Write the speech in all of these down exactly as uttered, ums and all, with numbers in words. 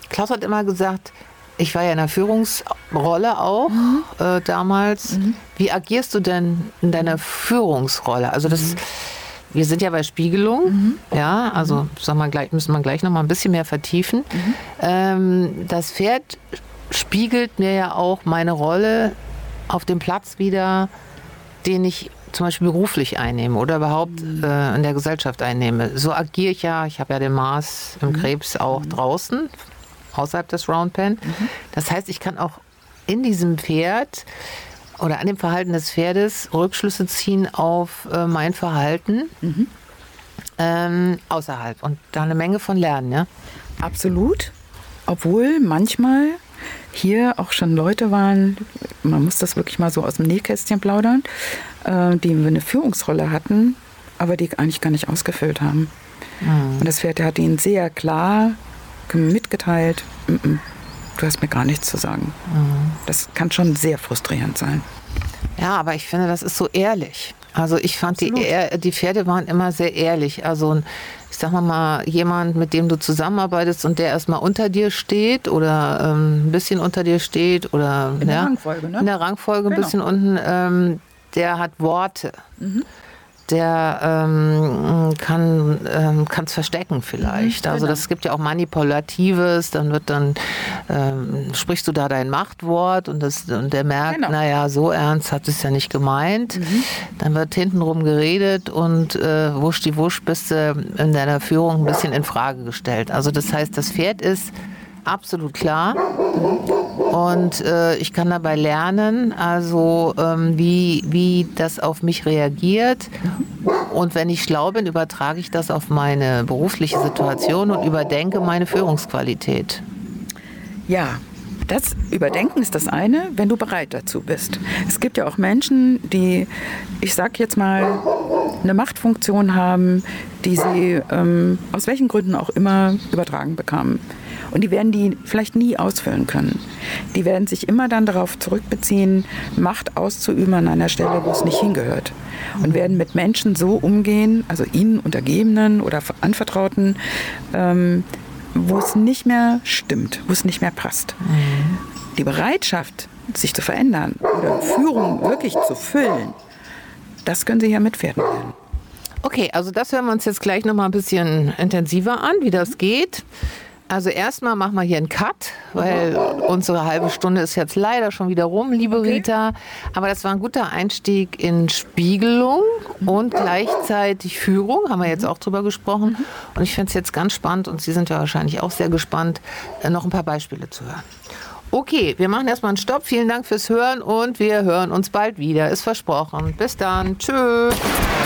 Klaus hat immer gesagt, ich war ja in der Führungsrolle auch mhm. äh, damals. Mhm. Wie agierst du denn in deiner Führungsrolle? Also das, mhm. wir sind ja bei Spiegelung, mhm. ja, also sagen wir gleich, müssen wir gleich noch mal ein bisschen mehr vertiefen. Mhm. Ähm, das Pferd spiegelt mir ja auch meine Rolle auf dem Platz wieder, den ich zum Beispiel beruflich einnehme oder überhaupt mhm. äh, in der Gesellschaft einnehme. So agiere ich ja, ich habe ja den Mars im mhm. Krebs auch mhm. draußen, außerhalb des Round Pen. Mhm. Das heißt, ich kann auch in diesem Pferd oder an dem Verhalten des Pferdes Rückschlüsse ziehen auf äh, mein Verhalten mhm. ähm, außerhalb und da eine Menge von lernen, ja? Absolut, obwohl manchmal hier auch schon Leute waren, man muss das wirklich mal so aus dem Nähkästchen plaudern, äh, die eine Führungsrolle hatten, aber die eigentlich gar nicht ausgefüllt haben. Mhm. Und das Pferd hat ihnen sehr klar mitgeteilt, m-m, du hast mir gar nichts zu sagen. Mhm. Das kann schon sehr frustrierend sein. Ja, aber ich finde, das ist so ehrlich. Also ich fand, die, die Pferde waren immer sehr ehrlich. Also ich sag mal, mal jemand, mit dem du zusammenarbeitest und der erstmal unter dir steht oder ähm, ein bisschen unter dir steht oder in der ja, Rangfolge, ne? In der Rangfolge genau. Ein bisschen unten, ähm, der hat Worte. Mhm. Der ähm, kann ähm, kann's verstecken vielleicht. Mhm, also genau. Das gibt ja auch Manipulatives, dann wird dann ähm, sprichst du da dein Machtwort und, das, und der merkt, genau. naja, so ernst hat es ja nicht gemeint. Mhm. Dann wird hintenrum geredet und äh, wusch die Wusch bist du in deiner Führung ein bisschen in Frage gestellt. Also das heißt, das Pferd ist absolut klar. Und äh, ich kann dabei lernen, also ähm, wie, wie das auf mich reagiert. Und wenn ich schlau bin, übertrage ich das auf meine berufliche Situation und überdenke meine Führungsqualität. Ja, das Überdenken ist das eine, wenn du bereit dazu bist. Es gibt ja auch Menschen, die, ich sag jetzt mal, eine Machtfunktion haben, die sie ähm, aus welchen Gründen auch immer übertragen bekamen. Und die werden die vielleicht nie ausfüllen können. Die werden sich immer dann darauf zurückbeziehen, Macht auszuüben an einer Stelle, wo es nicht hingehört. Und werden mit Menschen so umgehen, also ihnen Untergebenen oder Anvertrauten, ähm, wo es nicht mehr stimmt, wo es nicht mehr passt. Mhm. Die Bereitschaft, sich zu verändern oder Führung wirklich zu füllen, das können Sie ja mit Pferden lernen. Okay, also das hören wir uns jetzt gleich noch mal ein bisschen intensiver an, wie das geht. Also erstmal machen wir hier einen Cut, weil unsere halbe Stunde ist jetzt leider schon wieder rum, liebe okay. Rita. Aber das war ein guter Einstieg in Spiegelung und gleichzeitig Führung, haben wir jetzt auch drüber gesprochen. Und ich finde es jetzt ganz spannend, und Sie sind ja wahrscheinlich auch sehr gespannt, noch ein paar Beispiele zu hören. Okay, wir machen erstmal einen Stopp. Vielen Dank fürs Hören und wir hören uns bald wieder. Ist versprochen. Bis dann. Tschüss.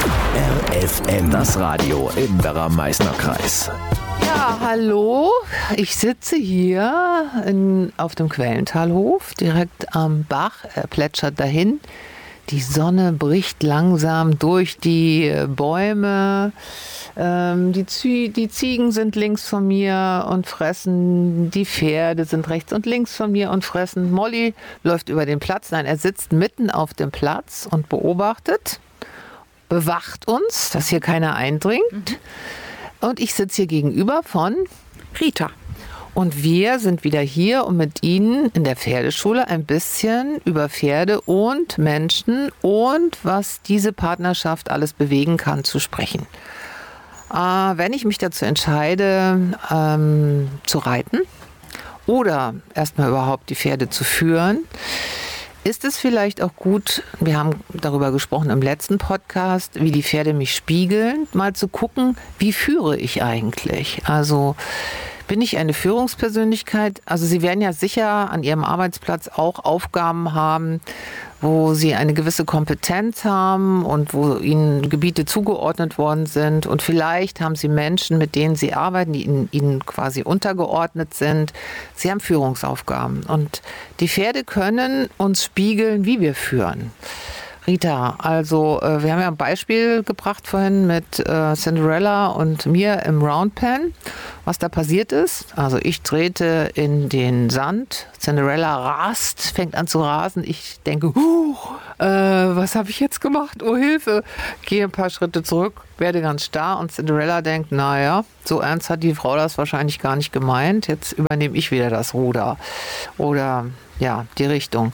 R F M, das Radio im Werra-Meißner-Kreis. Ja, hallo. Ich sitze hier in, auf dem Quellentalhof, direkt am Bach. Er plätschert dahin. Die Sonne bricht langsam durch die Bäume. Ähm, die, Zü- die Ziegen sind links von mir und fressen. Die Pferde sind rechts und links von mir und fressen. Molly läuft über den Platz. Nein, er sitzt mitten auf dem Platz und beobachtet, bewacht uns, dass hier keiner eindringt. Mhm. Und ich sitze hier gegenüber von Rita. Und wir sind wieder hier, um mit Ihnen in der Pferdeschule ein bisschen über Pferde und Menschen und was diese Partnerschaft alles bewegen kann, zu sprechen. Äh, wenn ich mich dazu entscheide, ähm, zu reiten oder erstmal überhaupt die Pferde zu führen, ist es vielleicht auch gut, wir haben darüber gesprochen im letzten Podcast, wie die Pferde mich spiegeln, mal zu gucken, wie führe ich eigentlich? Also bin ich eine Führungspersönlichkeit? Also Sie werden ja sicher an Ihrem Arbeitsplatz auch Aufgaben haben, wo Sie eine gewisse Kompetenz haben und wo Ihnen Gebiete zugeordnet worden sind. Und vielleicht haben Sie Menschen, mit denen Sie arbeiten, die Ihnen, Ihnen quasi untergeordnet sind. Sie haben Führungsaufgaben. Und die Pferde können uns spiegeln, wie wir führen. Rita, also äh, wir haben ja ein Beispiel gebracht vorhin mit äh, Cinderella und mir im Roundpen, was da passiert ist. Also ich trete in den Sand, Cinderella rast, fängt an zu rasen. Ich denke, huh, äh, was habe ich jetzt gemacht? Oh Hilfe! Gehe ein paar Schritte zurück, werde ganz starr und Cinderella denkt, naja, so ernst hat die Frau das wahrscheinlich gar nicht gemeint. Jetzt übernehme ich wieder das Ruder oder ja, die Richtung.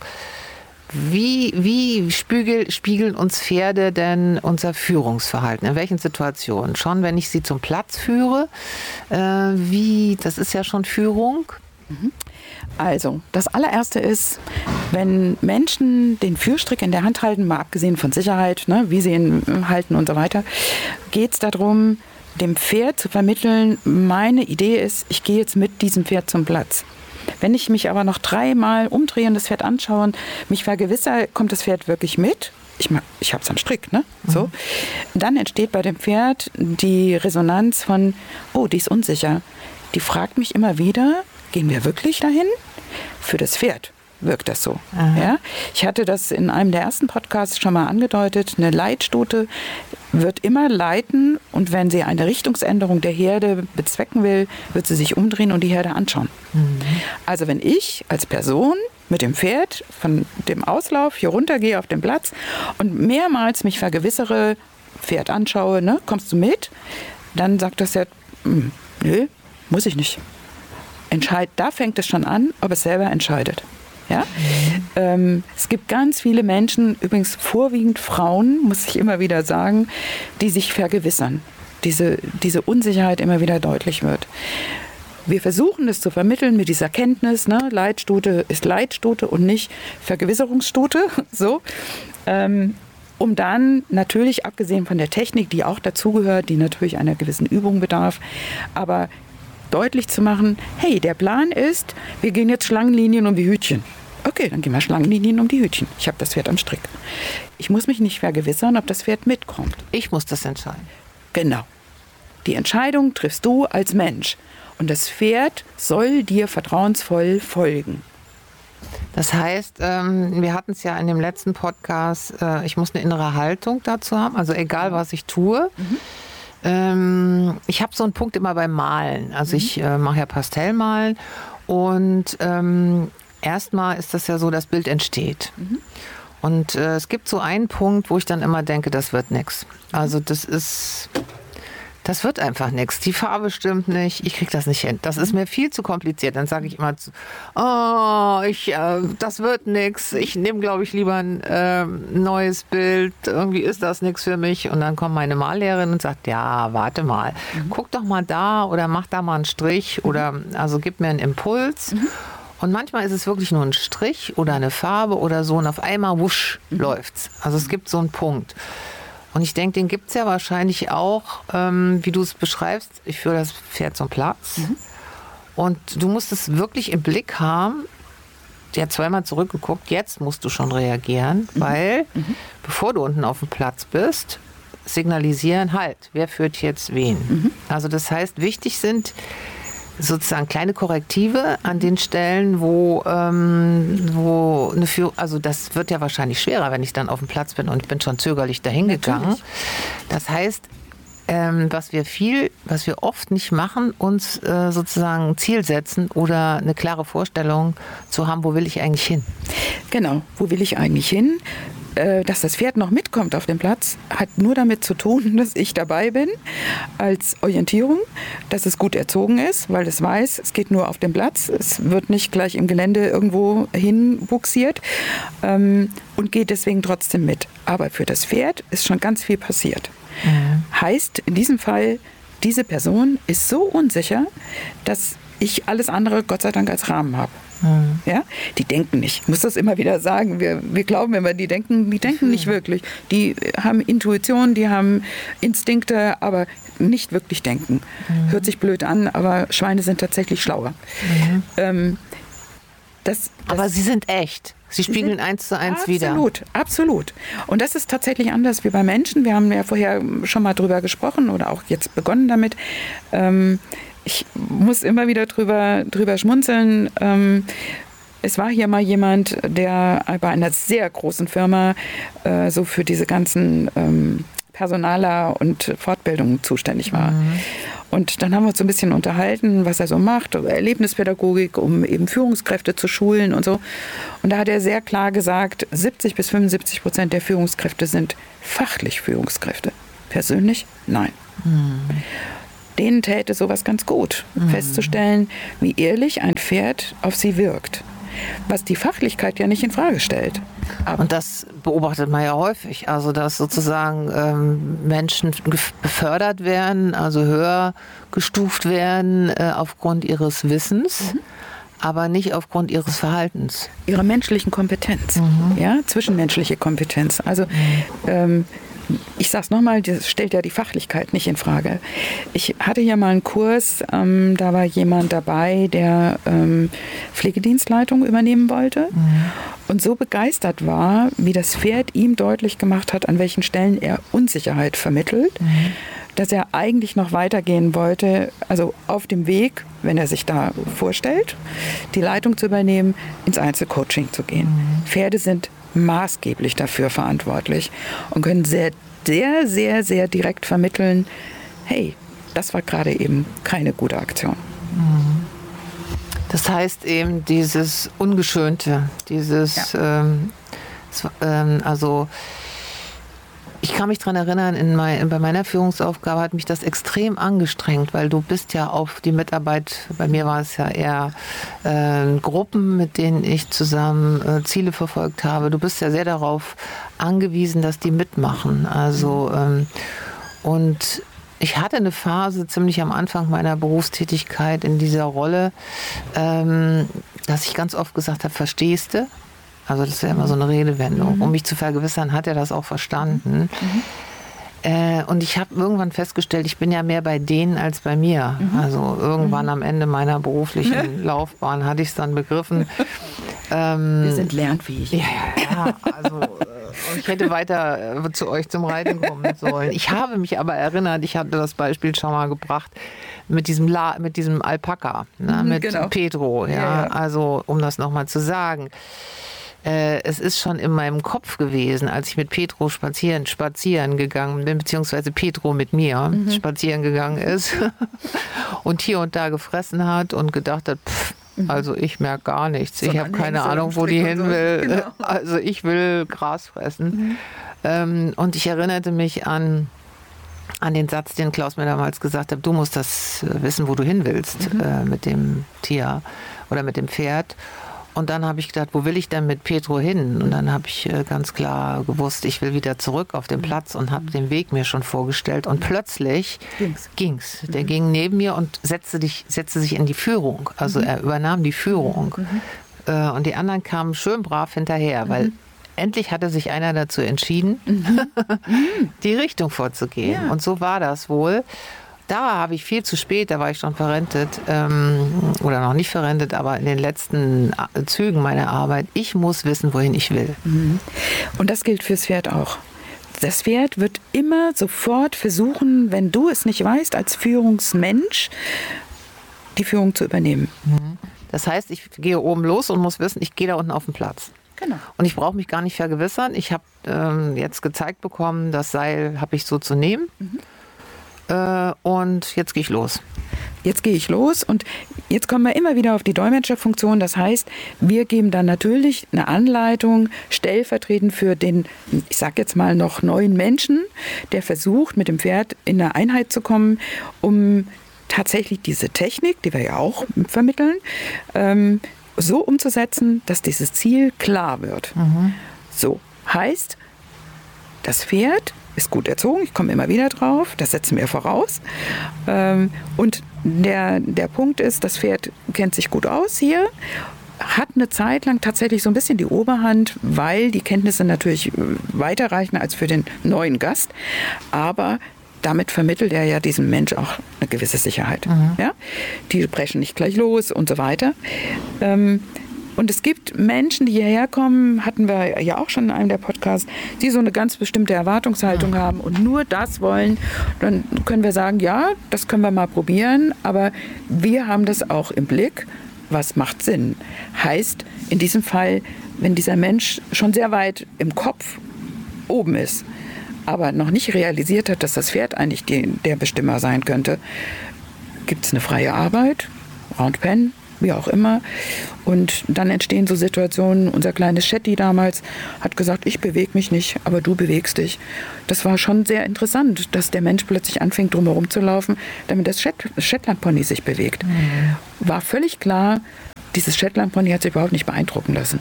Wie, wie spiegel, spiegeln uns Pferde denn unser Führungsverhalten? In welchen Situationen? Schon, wenn ich sie zum Platz führe, äh, wie, das ist ja schon Führung. Also, das allererste ist, wenn Menschen den Führstrick in der Hand halten, mal abgesehen von Sicherheit, ne, wie sie ihn halten und so weiter, geht es darum, dem Pferd zu vermitteln, meine Idee ist, ich gehe jetzt mit diesem Pferd zum Platz. Wenn ich mich aber noch dreimal umdrehe und das Pferd anschaue und mich vergewissere, kommt das Pferd wirklich mit? Ich, ich habe es am Strick, ne? So. Mhm. Dann entsteht bei dem Pferd die Resonanz von, oh, die ist unsicher. Die fragt mich immer wieder, gehen wir wirklich dahin? Für das Pferd wirkt das so. Ja? Ich hatte das in einem der ersten Podcasts schon mal angedeutet. Eine Leitstute wird immer leiten und wenn sie eine Richtungsänderung der Herde bezwecken will, wird sie sich umdrehen und die Herde anschauen. Mhm. Also wenn ich als Person mit dem Pferd von dem Auslauf hier runtergehe auf den Platz und mehrmals mich vergewissere, Pferd anschaue, ne, kommst du mit? Dann sagt das Pferd, nö, muss ich nicht. Entscheid, da fängt es schon an, ob es selber entscheidet. Ja? Mhm. Ähm, es gibt ganz viele Menschen, übrigens vorwiegend Frauen, muss ich immer wieder sagen, die sich vergewissern. Diese, diese Unsicherheit immer wieder deutlich wird. Wir versuchen es zu vermitteln mit dieser Kenntnis, ne? Leitstute ist Leitstute und nicht Vergewisserungsstute. So. Ähm, um dann natürlich, abgesehen von der Technik, die auch dazugehört, die natürlich einer gewissen Übung bedarf, aber deutlich zu machen, hey, der Plan ist, wir gehen jetzt Schlangenlinien um die Hütchen. Okay, dann gehen wir Schlangenlinien um die Hütchen. Ich habe das Pferd am Strick. Ich muss mich nicht vergewissern, ob das Pferd mitkommt. Ich muss das entscheiden. Genau. Die Entscheidung triffst du als Mensch. Und das Pferd soll dir vertrauensvoll folgen. Das heißt, ähm, wir hatten es ja in dem letzten Podcast, äh, ich muss eine innere Haltung dazu haben, also egal, was ich tue. Mhm. Ähm, ich habe so einen Punkt immer beim Malen. Also mhm. ich äh, mache ja Pastellmalen und ähm, erstmal ist das ja so, das Bild entsteht. Mhm. Und äh, es gibt so einen Punkt, wo ich dann immer denke, das wird nichts. Also das ist... Das wird einfach nichts. Die Farbe stimmt nicht. Ich kriege das nicht hin. Das ist mir viel zu kompliziert. Dann sage ich immer, zu, oh, ich, äh, das wird nichts. Ich nehme, glaube ich, lieber ein äh, neues Bild. Irgendwie ist das nichts für mich. Und dann kommt meine Mallehrerin und sagt, ja, warte mal. Mhm. Guck doch mal da oder mach da mal einen Strich. Mhm. Oder also gib mir einen Impuls. Mhm. Und manchmal ist es wirklich nur ein Strich oder eine Farbe oder so. Und auf einmal, wusch, mhm. läuft's. Also es gibt so einen Punkt. Und ich denke, den gibt es ja wahrscheinlich auch, ähm, wie du es beschreibst. Ich führe das Pferd zum Platz. Mhm. Und du musst es wirklich im Blick haben. Der hat zweimal zurückgeguckt. Jetzt musst du schon reagieren, mhm. weil, mhm. bevor du unten auf dem Platz bist, signalisieren, halt, wer führt jetzt wen. Mhm. Also das heißt, wichtig sind sozusagen kleine Korrektive an den Stellen, wo, ähm, wo eine Führung, also das wird ja wahrscheinlich schwerer, wenn ich dann auf dem Platz bin und ich bin schon zögerlich dahin gegangen. Das heißt, ähm, was wir viel, was wir oft nicht machen, uns äh, sozusagen ein Ziel setzen oder eine klare Vorstellung zu haben, wo will ich eigentlich hin? Genau, wo will ich eigentlich hin? Dass das Pferd noch mitkommt auf dem Platz, hat nur damit zu tun, dass ich dabei bin als Orientierung, dass es gut erzogen ist, weil es weiß, es geht nur auf dem Platz, es wird nicht gleich im Gelände irgendwo hinbuxiert ähm, und geht deswegen trotzdem mit. Aber für das Pferd ist schon ganz viel passiert. Mhm. Heißt in diesem Fall, diese Person ist so unsicher, dass ich alles andere Gott sei Dank als Rahmen habe. Mhm. Ja? Die denken nicht. Ich muss das immer wieder sagen. Wir, wir glauben immer, die denken, die denken mhm. nicht wirklich. Die haben Intuition, die haben Instinkte, aber nicht wirklich denken. Mhm. Hört sich blöd an, aber Schweine sind tatsächlich schlauer. Mhm. Ähm, das, das aber sie sind echt. Sie spiegeln eins zu eins wieder. Absolut, absolut. Und das ist tatsächlich anders wie bei Menschen. Wir haben ja vorher schon mal drüber gesprochen oder auch jetzt begonnen damit. Ähm, Ich muss immer wieder drüber, drüber schmunzeln. Ähm, es war hier mal jemand, der bei einer sehr großen Firma äh, so für diese ganzen ähm, Personaler und Fortbildungen zuständig war. Mhm. Und dann haben wir uns so ein bisschen unterhalten, was er so macht, Erlebnispädagogik, um eben Führungskräfte zu schulen und so. Und da hat er sehr klar gesagt, siebzig bis fünfundsiebzig Prozent der Führungskräfte sind fachlich Führungskräfte. Persönlich? Nein. Mhm. Denen täte sowas ganz gut, mhm. festzustellen, wie ehrlich ein Pferd auf sie wirkt. Was die Fachlichkeit ja nicht in Frage stellt. Aber und das beobachtet man ja häufig, also dass sozusagen ähm, Menschen befördert werden, also höher gestuft werden äh, aufgrund ihres Wissens, mhm. aber nicht aufgrund ihres Verhaltens. Ihrer menschlichen Kompetenz, mhm. ja, zwischenmenschliche Kompetenz. Also mhm. ähm, ich sage es nochmal, das stellt ja die Fachlichkeit nicht in Frage. Ich hatte hier mal einen Kurs, ähm, da war jemand dabei, der ähm, Pflegedienstleitung übernehmen wollte mhm. und so begeistert war, wie das Pferd ihm deutlich gemacht hat, an welchen Stellen er Unsicherheit vermittelt, mhm. dass er eigentlich noch weitergehen wollte, also auf dem Weg, wenn er sich da vorstellt, die Leitung zu übernehmen, ins Einzelcoaching zu gehen. Mhm. Pferde sind maßgeblich dafür verantwortlich und können sehr, sehr, sehr, sehr direkt vermitteln, hey, das war gerade eben keine gute Aktion. Das heißt eben dieses Ungeschönte, dieses, ja. ähm, ähm, also ich kann mich daran erinnern, in mein, bei meiner Führungsaufgabe hat mich das extrem angestrengt, weil du bist ja auf die Mitarbeit, bei mir war es ja eher äh, Gruppen, mit denen ich zusammen äh, Ziele verfolgt habe. Du bist ja sehr darauf angewiesen, dass die mitmachen. Also ähm, und ich hatte eine Phase ziemlich am Anfang meiner Berufstätigkeit in dieser Rolle, ähm, dass ich ganz oft gesagt habe, verstehst du? Also das ist ja immer so eine Redewendung. Mhm. Um mich zu vergewissern, hat er das auch verstanden. Mhm. Äh, und ich habe irgendwann festgestellt, ich bin ja mehr bei denen als bei mir. Mhm. Also irgendwann mhm. am Ende meiner beruflichen Laufbahn hatte ich es dann begriffen. ähm, Wir sind lernfähig. Ja, ja, also äh, ich hätte weiter äh, zu euch zum Reiten kommen sollen. Ich habe mich aber erinnert, ich hatte das Beispiel schon mal gebracht, mit diesem, La, mit diesem Alpaka, ne, mit genau. Pedro. Ja, ja, ja. Also um das nochmal zu sagen. Es ist schon in meinem Kopf gewesen, als ich mit Pedro spazieren, spazieren gegangen bin, beziehungsweise Pedro mit mir mhm. spazieren gegangen ist und hier und da gefressen hat und gedacht hat, pff, also ich merke gar nichts. So, ich habe keine Ahnung, wo die hin so. will. Genau. Also ich will Gras fressen. Mhm. Und ich erinnerte mich an, an den Satz, den Klaus mir damals gesagt hat, du musst das wissen, wo du hin willst mhm. äh, mit dem Tier oder mit dem Pferd. Und dann habe ich gedacht, wo will ich denn mit Pedro hin? Und dann habe ich ganz klar gewusst, ich will wieder zurück auf den Platz und habe den Weg mir schon vorgestellt. Und plötzlich ging's. ging's. Der mhm. ging neben mir und setzte, dich, setzte sich in die Führung. Also mhm. er übernahm die Führung. Mhm. Und die anderen kamen schön brav hinterher, weil mhm. endlich hatte sich einer dazu entschieden, mhm. die Richtung vorzugehen. Ja. Und so war das wohl. Da habe ich viel zu spät, da war ich schon verrentet ähm, oder noch nicht verrentet, aber in den letzten Zügen meiner Arbeit, ich muss wissen, wohin ich will. Und das gilt fürs Pferd auch. Das Pferd wird immer sofort versuchen, wenn du es nicht weißt, als Führungsmensch die Führung zu übernehmen. Das heißt, ich gehe oben los und muss wissen, ich gehe da unten auf den Platz. Genau. Und ich brauche mich gar nicht vergewissern. Ich habe ähm, jetzt gezeigt bekommen, das Seil habe ich so zu nehmen. Mhm. Und jetzt gehe ich los. Jetzt gehe ich los und jetzt kommen wir immer wieder auf die Dolmetscherfunktion. Das heißt, wir geben dann natürlich eine Anleitung stellvertretend für den, ich sag jetzt mal noch neuen Menschen, der versucht, mit dem Pferd in eine Einheit zu kommen, um tatsächlich diese Technik, die wir ja auch vermitteln, ähm, so umzusetzen, dass dieses Ziel klar wird. Mhm. So, heißt, das Pferd ist gut erzogen, ich komme immer wieder drauf, das setzen wir voraus. Ähm, und der, der Punkt ist, das Pferd kennt sich gut aus hier, hat eine Zeit lang tatsächlich so ein bisschen die Oberhand, weil die Kenntnisse natürlich weiterreichen als für den neuen Gast. Aber damit vermittelt er ja diesem Mensch auch eine gewisse Sicherheit. Mhm. Ja? Die brechen nicht gleich los und so weiter. Ähm, Und es gibt Menschen, die hierher kommen, hatten wir ja auch schon in einem der Podcasts, die so eine ganz bestimmte Erwartungshaltung mhm. haben und nur das wollen. Dann können wir sagen, ja, das können wir mal probieren, aber wir haben das auch im Blick. was macht Sinn. Heißt, in diesem Fall, wenn dieser Mensch schon sehr weit im Kopf oben ist, aber noch nicht realisiert hat, dass das Pferd eigentlich die, der Bestimmer sein könnte, gibt es eine freie Arbeit, Round Pen, wie auch immer. Und dann entstehen so Situationen, unser kleines Shetty damals hat gesagt, ich bewege mich nicht, aber du bewegst dich. Das war schon sehr interessant, dass der Mensch plötzlich anfängt, drumherum zu laufen, damit das Shet- Shetland-Pony sich bewegt. Mhm. War völlig klar, dieses Shetland-Pony hat sich überhaupt nicht beeindrucken lassen.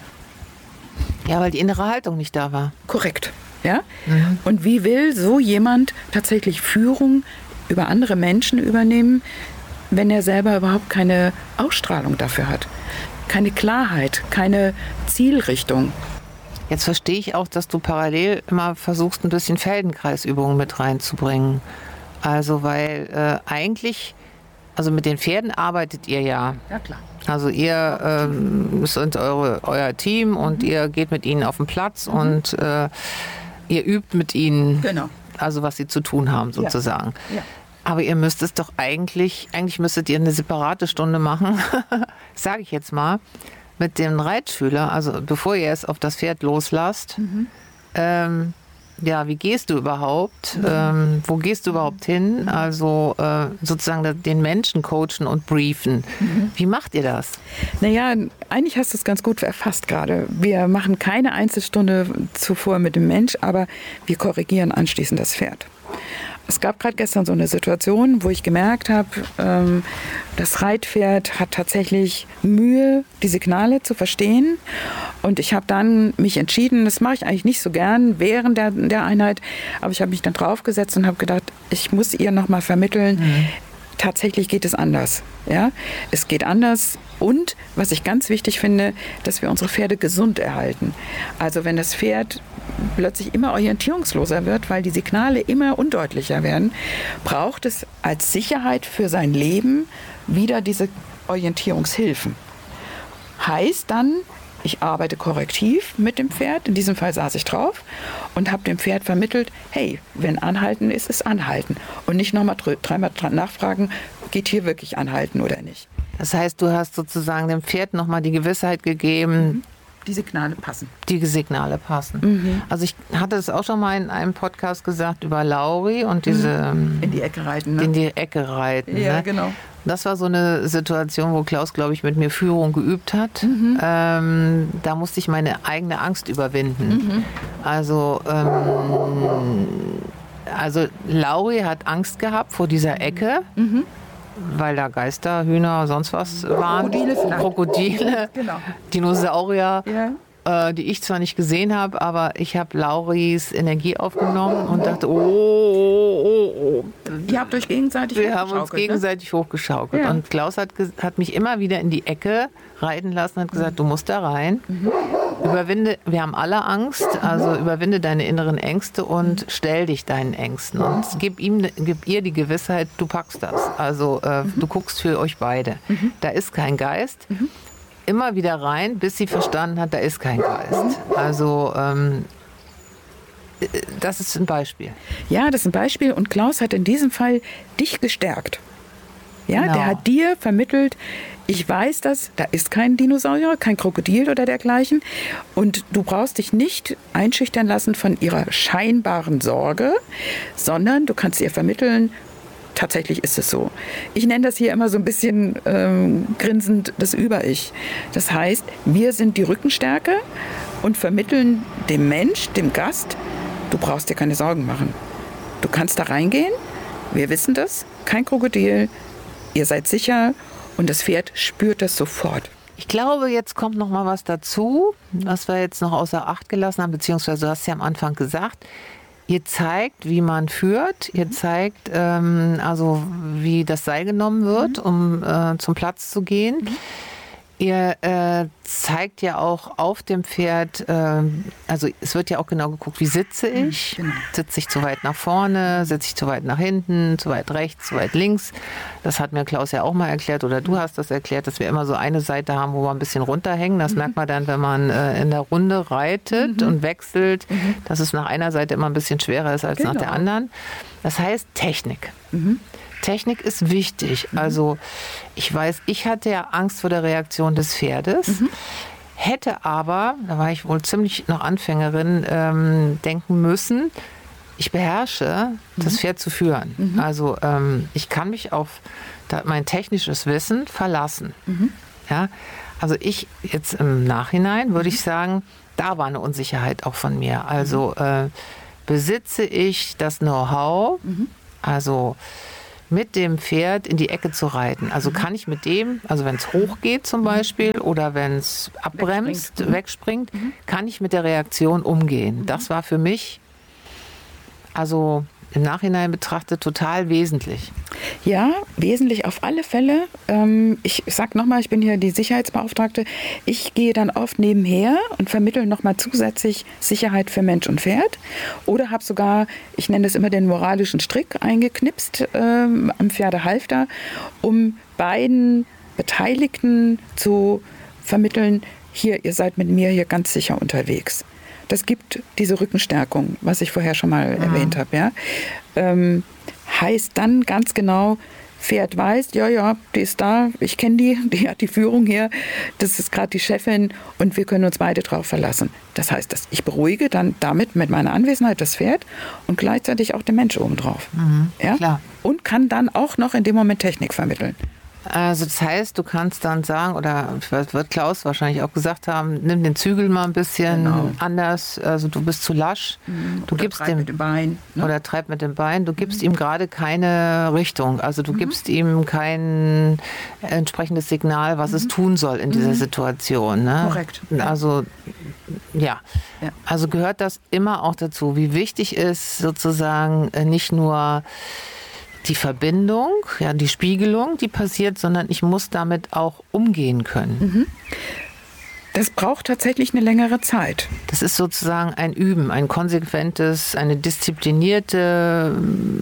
Ja, weil die innere Haltung nicht da war. Korrekt. Ja? Mhm. Und wie will so jemand tatsächlich Führung über andere Menschen übernehmen, wenn er selber überhaupt keine Ausstrahlung dafür hat? Keine Klarheit, keine Zielrichtung. Jetzt verstehe ich auch, dass du parallel immer versuchst, ein bisschen Feldenkreisübungen mit reinzubringen. Also, weil äh, eigentlich, also mit den Pferden arbeitet ihr ja. Ja, klar. Also ihr ähm, sind eure, euer Team und mhm. ihr geht mit ihnen auf den Platz mhm. und äh, ihr übt mit ihnen, genau. also was sie zu tun haben sozusagen. Ja. Ja. Aber ihr müsst es doch eigentlich, eigentlich müsstet ihr eine separate Stunde machen, sage ich jetzt mal, mit dem Reitschüler, also bevor ihr es auf das Pferd loslasst. Mhm. Ähm, ja, wie gehst du überhaupt? Mhm. Ähm, wo gehst du überhaupt hin? Also äh, sozusagen den Menschen coachen und briefen. Mhm. Wie macht ihr das? Naja, eigentlich hast du es ganz gut erfasst gerade. Wir machen keine Einzelstunde zuvor mit dem Mensch, aber wir korrigieren anschließend das Pferd. Es gab gerade gestern so eine Situation, wo ich gemerkt habe, ähm, das Reitpferd hat tatsächlich Mühe, die Signale zu verstehen. Und ich habe dann mich entschieden, das mache ich eigentlich nicht so gern während der, der Einheit, aber ich habe mich dann draufgesetzt und habe gedacht, ich muss ihr nochmal vermitteln, mhm. tatsächlich geht es anders. Ja? Es geht anders. Und was ich ganz wichtig finde, dass wir unsere Pferde gesund erhalten. Also wenn das Pferd plötzlich immer orientierungsloser wird, weil die Signale immer undeutlicher werden, braucht es als Sicherheit für sein Leben wieder diese Orientierungshilfen. Heißt dann, ich arbeite korrektiv mit dem Pferd, in diesem Fall saß ich drauf und habe dem Pferd vermittelt, hey, wenn Anhalten ist, ist Anhalten. Und nicht nochmal dreimal nachfragen, geht hier wirklich Anhalten oder nicht. Das heißt, du hast sozusagen dem Pferd nochmal die Gewissheit gegeben, mhm. die Signale passen. Die Signale passen. Mhm. Also ich hatte es auch schon mal in einem Podcast gesagt über Lauri und diese... In die Ecke reiten. Ne? In die Ecke reiten. Ja, ne? genau. Das war so eine Situation, wo Klaus, glaube ich, mit mir Führung geübt hat. Mhm. Ähm, da musste ich meine eigene Angst überwinden. Mhm. Also, ähm, also Lauri hat Angst gehabt vor dieser Ecke. Mhm. Weil da Geister, Hühner, sonst was waren. Krokodile vielleicht. Krokodile, genau. Dinosaurier, ja. äh, die ich zwar nicht gesehen habe, aber ich habe Lauris Energie aufgenommen und dachte, oh, oh, oh, oh. Ihr habt euch gegenseitig Wir haben uns gegenseitig ne? hochgeschaukelt. Ja. Und Klaus hat, hat mich immer wieder in die Ecke reiten lassen und hat gesagt, du musst da rein. Mhm. Überwinde, wir haben alle Angst, also überwinde deine inneren Ängste und stell dich deinen Ängsten. Und gib, ihm, gib ihr die Gewissheit, du packst das. Also äh, du guckst für euch beide. Da ist kein Geist. Immer wieder rein, bis sie verstanden hat, da ist kein Geist. Also ähm, das ist ein Beispiel. Ja, das ist ein Beispiel. Und Klaus hat in diesem Fall dich gestärkt. Ja, genau. Der hat dir vermittelt, ich weiß das, da ist kein Dinosaurier, kein Krokodil oder dergleichen. Und du brauchst dich nicht einschüchtern lassen von ihrer scheinbaren Sorge, sondern du kannst ihr vermitteln, tatsächlich ist es so. Ich nenne das hier immer so ein bisschen ähm, grinsend das Über-Ich. Das heißt, wir sind die Rückenstärke und vermitteln dem Mensch, dem Gast, du brauchst dir keine Sorgen machen. Du kannst da reingehen, wir wissen das, kein Krokodil, ihr seid sicher und das Pferd spürt das sofort. Ich glaube, jetzt kommt noch mal was dazu, was wir jetzt noch außer Acht gelassen haben, beziehungsweise du hast ja am Anfang gesagt, ihr zeigt, wie man führt, ihr zeigt, ähm, also wie das Seil genommen wird, mhm. um äh, zum Platz zu gehen. Mhm. Ihr äh, zeigt ja auch auf dem Pferd, äh, also es wird ja auch genau geguckt, wie sitze ich? Genau. Sitze ich zu weit nach vorne, sitze ich zu weit nach hinten, zu weit rechts, zu weit links? Das hat mir Klaus ja auch mal erklärt oder du hast das erklärt, dass wir immer so eine Seite haben, wo wir ein bisschen runterhängen. Das mhm. merkt man dann, wenn man äh, in der Runde reitet mhm. und wechselt, mhm. dass es nach einer Seite immer ein bisschen schwerer ist als genau. nach der anderen. Das heißt Technik. Mhm. Technik ist wichtig. Also ich weiß, ich hatte ja Angst vor der Reaktion des Pferdes, mhm. hätte aber, da war ich wohl ziemlich noch Anfängerin, ähm, denken müssen, ich beherrsche, mhm. das Pferd zu führen. Mhm. Also ähm, ich kann mich auf mein technisches Wissen verlassen. Mhm. Ja? Also ich jetzt im Nachhinein würde ich sagen, da war eine Unsicherheit auch von mir. Also äh, besitze ich das Know-how, mhm. also mit dem Pferd in die Ecke zu reiten. Also mhm. kann ich mit dem, also wenn es hochgeht zum Beispiel oder wenn es abbremst, wegspringt, wegspringt, mhm. kann ich mit der Reaktion umgehen. Mhm. Das war für mich also im Nachhinein betrachtet total wesentlich. Ja, wesentlich auf alle Fälle. Ähm, ich sage nochmal, ich bin hier die Sicherheitsbeauftragte. Ich gehe dann oft nebenher und vermittle nochmal zusätzlich Sicherheit für Mensch und Pferd. Oder habe sogar, ich nenne das immer den moralischen Strick eingeknipst ähm, am Pferdehalfter, um beiden Beteiligten zu vermitteln, hier, ihr seid mit mir hier ganz sicher unterwegs. Das gibt diese Rückenstärkung, was ich vorher schon mal mhm. erwähnt habe. Ja? Ähm, heißt dann ganz genau, Pferd weiß, ja, ja, die ist da, ich kenne die, die hat die Führung hier, das ist gerade die Chefin und wir können uns beide drauf verlassen. Das heißt, dass ich beruhige dann damit mit meiner Anwesenheit das Pferd und gleichzeitig auch den Mensch obendrauf. Mhm, ja? Klar. Und kann dann auch noch in dem Moment Technik vermitteln. Also das heißt, du kannst dann sagen, oder wird Klaus wahrscheinlich auch gesagt haben, nimm den Zügel mal ein bisschen genau. anders, also du bist zu lasch. Mhm. Du oder gibst treib dem, mit dem Bein. Ne? Oder treib mit dem Bein. Du gibst mhm. ihm gerade keine Richtung. Also du mhm. gibst ihm kein entsprechendes Signal, was mhm. es tun soll in dieser mhm. Situation. Ne? Korrekt. Also ja. ja, also gehört das immer auch dazu, wie wichtig ist sozusagen nicht nur die Verbindung, ja, die Spiegelung, die passiert, sondern ich muss damit auch umgehen können. Mhm. Das braucht tatsächlich eine längere Zeit. Das ist sozusagen ein Üben, ein konsequentes, eine disziplinierte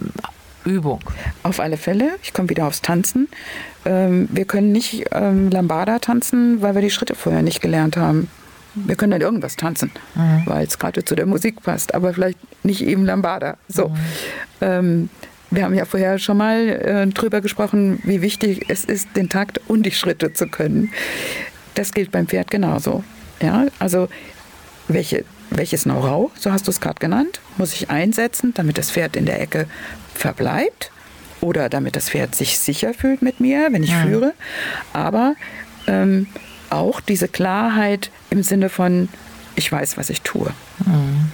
Übung. Auf alle Fälle. Ich komme wieder aufs Tanzen. Ähm, wir können nicht ähm, Lambada tanzen, weil wir die Schritte vorher nicht gelernt haben. Wir können dann irgendwas tanzen, mhm. weil es gerade zu der Musik passt, aber vielleicht nicht eben Lambada. So. Mhm. Ähm, Wir haben ja vorher schon mal äh, drüber gesprochen, wie wichtig es ist, den Takt und die Schritte zu können. Das gilt beim Pferd genauso. Ja, also welche, welches Know-how, so hast du es gerade genannt, muss ich einsetzen, damit das Pferd in der Ecke verbleibt oder damit das Pferd sich sicher fühlt mit mir, wenn ich ja. führe. Aber ähm, auch diese Klarheit im Sinne von, ich weiß, was ich tue. Mhm.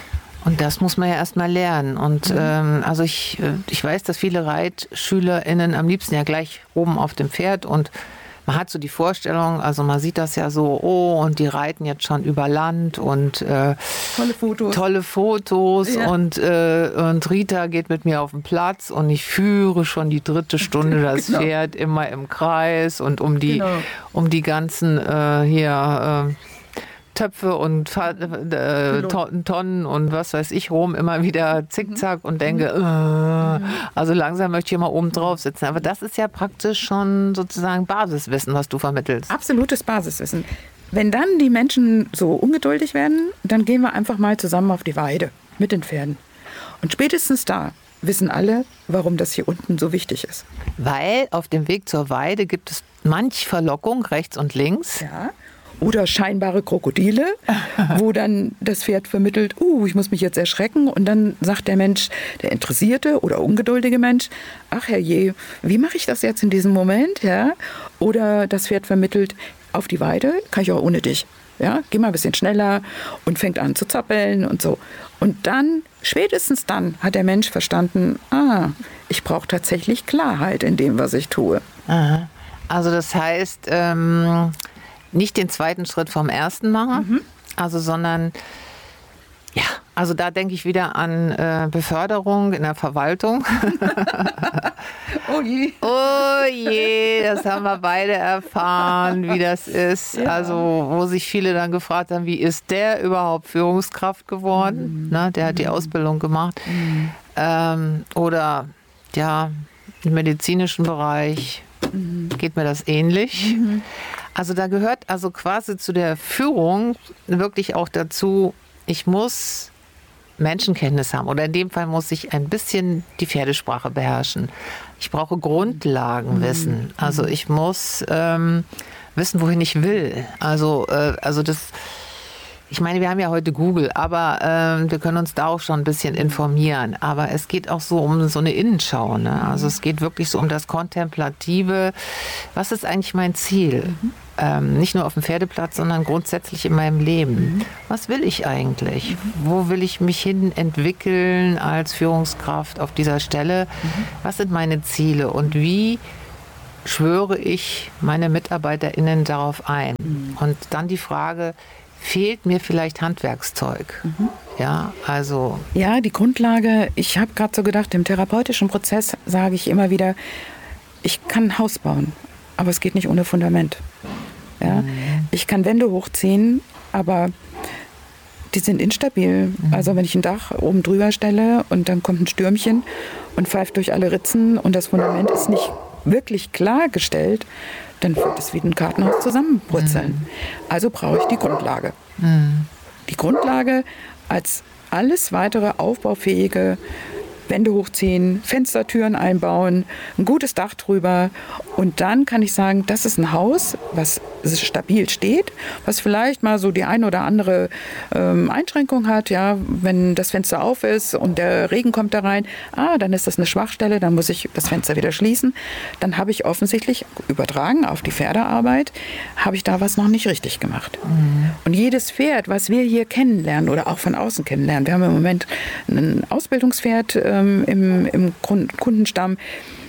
Und das muss man ja erstmal lernen. Und mhm. ähm, also ich, ich weiß, dass viele ReitschülerInnen am liebsten ja gleich oben auf dem Pferd und man hat so die Vorstellung, also man sieht das ja so, oh, und die reiten jetzt schon über Land und äh, tolle Fotos, tolle Fotos ja. und, äh, und Rita geht mit mir auf den Platz und ich führe schon die dritte Stunde das genau. Pferd immer im Kreis und um die, genau. um die ganzen äh, hier... Äh, Töpfe und äh, Tonnen und was weiß ich rum, immer wieder zickzack und denke, äh, also langsam möchte ich mal oben drauf sitzen. Aber das ist ja praktisch schon sozusagen Basiswissen, was du vermittelst. Absolutes Basiswissen. Wenn dann die Menschen so ungeduldig werden, dann gehen wir einfach mal zusammen auf die Weide mit den Pferden. Und spätestens da wissen alle, warum das hier unten so wichtig ist. Weil auf dem Weg zur Weide gibt es manch Verlockung rechts und links. Ja. Oder scheinbare Krokodile, wo dann das Pferd vermittelt, uh, ich muss mich jetzt erschrecken. Und dann sagt der Mensch, der interessierte oder ungeduldige Mensch, ach herrje, wie mache ich das jetzt in diesem Moment? Ja? Oder das Pferd vermittelt, auf die Weide kann ich auch ohne dich. Ja? Geh mal ein bisschen schneller und fängt an zu zappeln und so. Und dann, spätestens dann, hat der Mensch verstanden, ah, ich brauche tatsächlich Klarheit in dem, was ich tue. Aha. Also das heißt... Ähm nicht den zweiten Schritt vom ersten machen, mhm. also sondern, ja, also da denke ich wieder an äh, Beförderung in der Verwaltung. Oh je. Oh je, das haben wir beide erfahren, wie das ist. Ja. Also wo sich viele dann gefragt haben, wie ist der überhaupt Führungskraft geworden? Mhm. Na, der hat die Ausbildung gemacht. Mhm. Ähm, oder ja, im medizinischen Bereich mhm. geht mir das ähnlich. Mhm. Also da gehört also quasi zu der Führung wirklich auch dazu, ich muss Menschenkenntnis haben. Oder in dem Fall muss ich ein bisschen die Pferdesprache beherrschen. Ich brauche Grundlagenwissen. Also ich muss ähm, wissen, wohin ich will. Also, äh, also das... Ich meine, wir haben ja heute Google, aber äh, wir können uns da auch schon ein bisschen informieren. Aber es geht auch so um so eine Innenschau. Ne? Also es geht wirklich so um das Kontemplative. Was ist eigentlich mein Ziel? Mhm. Ähm, nicht nur auf dem Pferdeplatz, sondern grundsätzlich in meinem Leben. Mhm. Was will ich eigentlich? Mhm. Wo will ich mich hin entwickeln als Führungskraft auf dieser Stelle? Mhm. Was sind meine Ziele und wie schwöre ich meine MitarbeiterInnen darauf ein? Mhm. Und dann die Frage, fehlt mir vielleicht Handwerkszeug? Mhm. Ja, also. Ja, die Grundlage, ich habe gerade so gedacht, im therapeutischen Prozess sage ich immer wieder, ich kann ein Haus bauen, aber es geht nicht ohne Fundament. Ja? Mhm. Ich kann Wände hochziehen, aber die sind instabil. Mhm. Also wenn ich ein Dach oben drüber stelle und dann kommt ein Stürmchen und pfeift durch alle Ritzen und das Fundament ist nicht wirklich klargestellt, dann wird es wie ein Kartenhaus zusammenbrutzeln. Mhm. Also brauche ich die Grundlage. Mhm. Die Grundlage als alles weitere aufbaufähige Wände hochziehen, Fenstertüren einbauen, ein gutes Dach drüber und dann kann ich sagen, das ist ein Haus, was stabil steht, was vielleicht mal so die ein oder andere ähm, Einschränkung hat, ja, wenn das Fenster auf ist und der Regen kommt da rein, ah, dann ist das eine Schwachstelle, dann muss ich das Fenster wieder schließen, dann habe ich offensichtlich übertragen auf die Pferdearbeit, habe ich da was noch nicht richtig gemacht. Mhm. Und jedes Pferd, was wir hier kennenlernen oder auch von außen kennenlernen, wir haben im Moment ein Ausbildungspferd ähm, im, im Kundenstamm.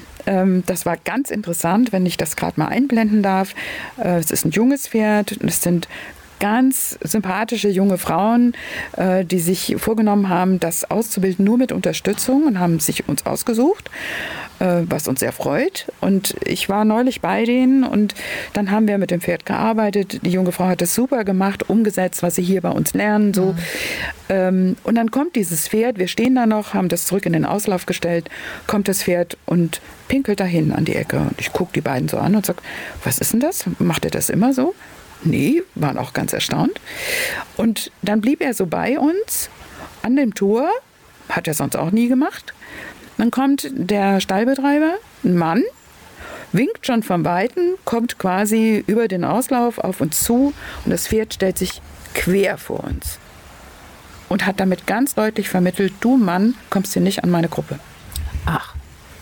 Das war ganz interessant, wenn ich das gerade mal einblenden darf. Es ist ein junges Pferd. Es sind ganz sympathische junge Frauen, die sich vorgenommen haben, das auszubilden nur mit Unterstützung und haben sich uns ausgesucht, was uns sehr freut. Und ich war neulich bei denen und dann haben wir mit dem Pferd gearbeitet. Die junge Frau hat das super gemacht, umgesetzt, was sie hier bei uns lernen. So. Mhm. Und dann kommt dieses Pferd, wir stehen da noch, haben das zurück in den Auslauf gestellt, kommt das Pferd und pinkelt dahin an die Ecke. Und ich gucke die beiden so an und sage, was ist denn das? Macht er das immer so? Nee, waren auch ganz erstaunt. Und dann blieb er so bei uns an dem Tor, hat er sonst auch nie gemacht. Dann kommt der Stallbetreiber, ein Mann, winkt schon vom Weiten, kommt quasi über den Auslauf auf uns zu und das Pferd stellt sich quer vor uns und hat damit ganz deutlich vermittelt, du Mann, kommst hier nicht an meine Gruppe. Ach.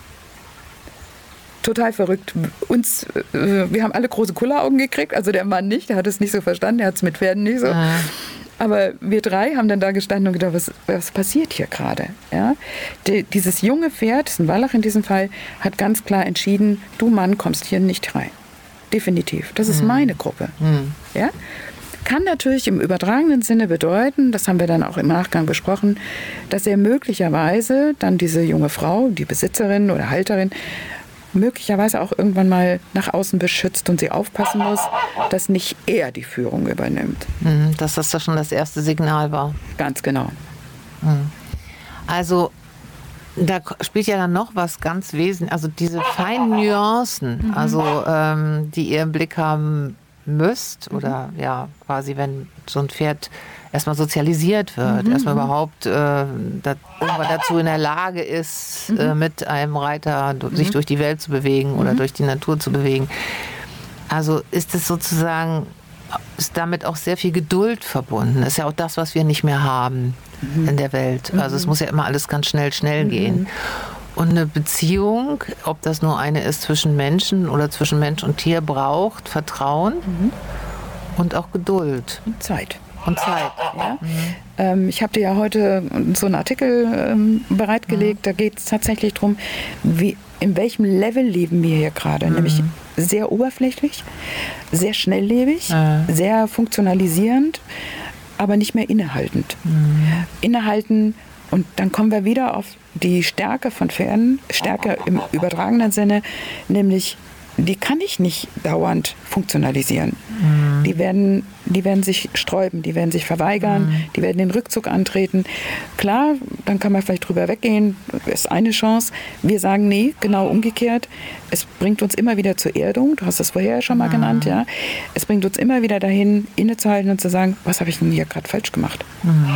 Total verrückt. Uns, äh, wir haben alle große Kulleraugen gekriegt, also der Mann nicht, der hat es nicht so verstanden, der hat es mit Pferden nicht so. Ah. Aber wir drei haben dann da gestanden und gedacht, was, was passiert hier gerade? Ja? Die, dieses junge Pferd, das ist ein Wallach in diesem Fall, hat ganz klar entschieden, du Mann kommst hier nicht rein. Definitiv. Das ist mhm. meine Gruppe. Mhm. Ja? Kann natürlich im übertragenen Sinne bedeuten, das haben wir dann auch im Nachgang besprochen, dass er möglicherweise dann diese junge Frau, die Besitzerin oder Halterin, möglicherweise auch irgendwann mal nach außen beschützt und sie aufpassen muss, dass nicht er die Führung übernimmt. Dass das da schon das erste Signal war. Ganz genau. Also da spielt ja dann noch was ganz wesentlich, also diese feinen Nuancen, also ähm, die ihr im Blick haben müsst oder mhm. ja quasi wenn so ein Pferd erstmal sozialisiert wird, mhm. erstmal überhaupt äh, da, irgendwann dazu in der Lage ist, mhm. äh, mit einem Reiter mhm. sich durch die Welt zu bewegen oder mhm. durch die Natur zu bewegen. Also ist es sozusagen, ist damit auch sehr viel Geduld verbunden. Das ist ja auch das, was wir nicht mehr haben mhm. in der Welt. Also es muss ja immer alles ganz schnell, schnell mhm. gehen. Und eine Beziehung, ob das nur eine ist zwischen Menschen oder zwischen Mensch und Tier, braucht Vertrauen mhm. und auch Geduld. Und Zeit. Und Zeit. Ja. Mhm. Ähm, ich habe dir ja heute so einen Artikel ähm, bereitgelegt. Mhm. Da geht es tatsächlich darum, wie, in welchem Level leben wir hier gerade. Mhm. Nämlich sehr oberflächlich, sehr schnelllebig, mhm. sehr funktionalisierend, aber nicht mehr innehaltend. Mhm. Innehalten. Und dann kommen wir wieder auf die Stärke von Pferden, Stärke im übertragenen Sinne, nämlich die kann ich nicht dauernd funktionalisieren. Mhm. Die werden, die werden sich sträuben, die werden sich verweigern, mhm. die werden den Rückzug antreten. Klar, dann kann man vielleicht drüber weggehen, ist eine Chance. Wir sagen, nee, genau umgekehrt. Es bringt uns immer wieder zur Erdung, du hast das vorher schon mal mhm. genannt, ja. Es bringt uns immer wieder dahin, innezuhalten und zu sagen, was habe ich denn hier gerade falsch gemacht? Mhm.